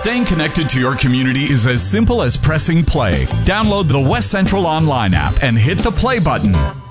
Staying connected to your community is as simple as pressing play. Download the West Central Online app and hit the play button.